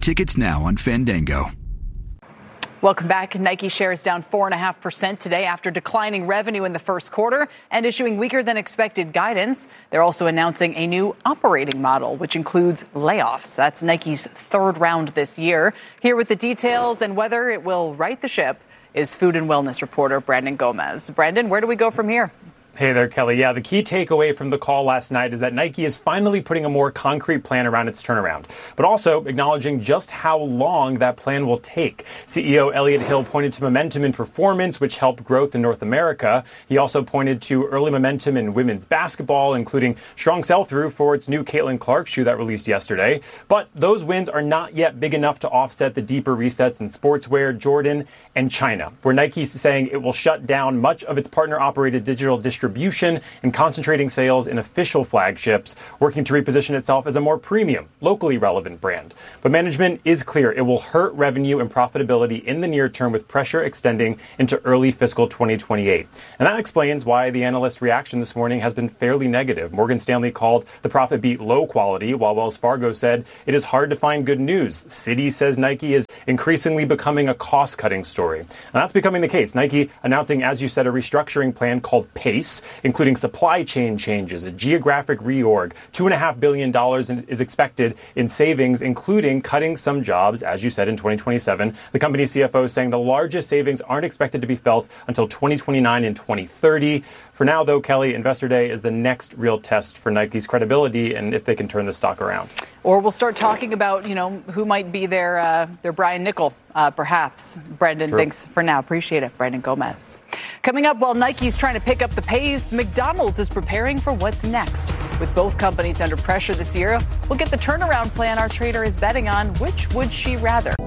tickets now on Fandango. Welcome back. Nike shares down 4.5% today after declining revenue in the first quarter and issuing weaker than expected guidance. They're also announcing a new operating model, which includes layoffs. That's Nike's third round this year. Here with the details and whether it will right the ship is food and wellness reporter Brandon Gomez. Brandon, where do we go from here? Hey there, Kelly. Yeah, the key takeaway from the call last night is that Nike is finally putting a more concrete plan around its turnaround, but also acknowledging just how long that plan will take. CEO Elliott Hill pointed to momentum in performance, which helped growth in North America. He also pointed to early momentum in women's basketball, including strong sell-through for its new Caitlin Clark shoe that released yesterday. But those wins are not yet big enough to offset the deeper resets in sportswear, Jordan, and China, where Nike's saying it will shut down much of its partner-operated digital distribution and concentrating sales in official flagships, working to reposition itself as a more premium, locally relevant brand. But management is clear it will hurt revenue and profitability in the near term, with pressure extending into early fiscal 2028. And that explains why the analyst reaction this morning has been fairly negative. Morgan Stanley called the profit beat low quality, while Wells Fargo said it is hard to find good news. Citi says Nike is increasingly becoming a cost-cutting story. And that's becoming the case. Nike announcing, as you said, a restructuring plan called PACE, including supply chain changes, a geographic reorg. $2.5 billion is expected in savings, including cutting some jobs, as you said, in 2027. The company's CFO saying the largest savings aren't expected to be felt until 2029 and 2030. For now, though, Kelly, Investor Day is the next real test for Nike's credibility and if they can turn the stock around. Or we'll start talking about, who might be their Brian Nickel, perhaps. Brandon, True. Thanks for now. Appreciate it. Brandon Gomez. Coming up, while Nike's trying to pick up the pace, McDonald's is preparing for what's next. With both companies under pressure this year, we'll get the turnaround plan our trader is betting on. Which would she rather?